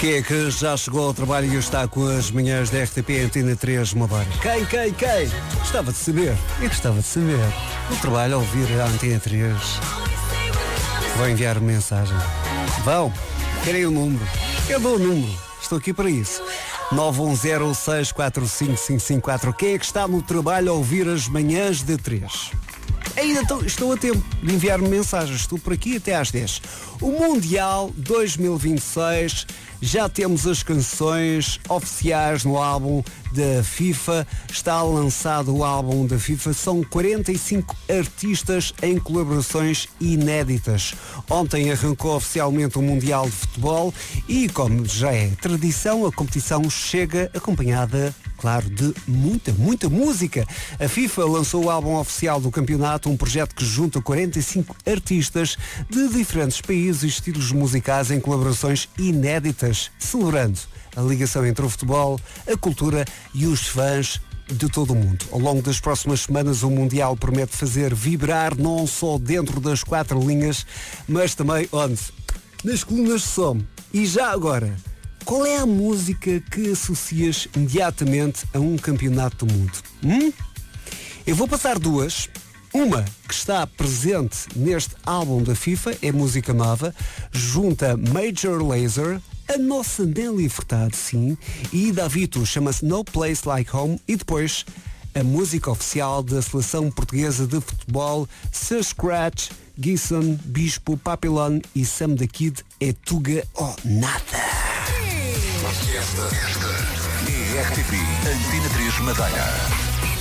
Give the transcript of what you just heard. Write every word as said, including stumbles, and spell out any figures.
Quem é que já chegou ao trabalho e está com as manhãs da R T P Antena três Madeira? Quem, quem, quem? Gostava de saber. Eu gostava de saber. No trabalho, a ouvir a Antena três. Vou enviar mensagem. Vão. Querem o número? Eu dou o número. Estou aqui para isso. nove um zero seis quatro cinco cinco cinco quatro. Quem é que está no trabalho a ouvir as manhãs de três? Ainda estou a tempo de enviar-me mensagens. Estou por aqui até às dez. O Mundial dois mil e vinte e seis, já temos as canções oficiais no álbum da FIFA. Está lançado o álbum da FIFA. São quarenta e cinco artistas em colaborações inéditas. Ontem arrancou oficialmente o Mundial de Futebol e, como já é tradição, a competição chega acompanhada, claro, de muita, muita música. A FIFA lançou o álbum oficial do campeonato, um projeto que junta quarenta e cinco artistas de diferentes países e estilos musicais em colaborações inéditas, celebrando a ligação entre o futebol, a cultura e os fãs de todo o mundo. Ao longo das próximas semanas, o Mundial promete fazer vibrar não só dentro das quatro linhas, mas também onde? Nas colunas de som. E já agora, qual é a música que associas imediatamente a um campeonato do mundo? Hum? Eu vou passar duas. Uma que está presente neste álbum da FIFA, é música nova, junta Major Lazer, a nossa Nelly Furtado, sim, e Davido, chama-se No Place Like Home, e depois a música oficial da seleção portuguesa de futebol, Sir Scratch, Gisson, Bispo, Papillon e Sam da Kid, é Tuga ou Nada. Esta, esta é R T P Antena três Madeira.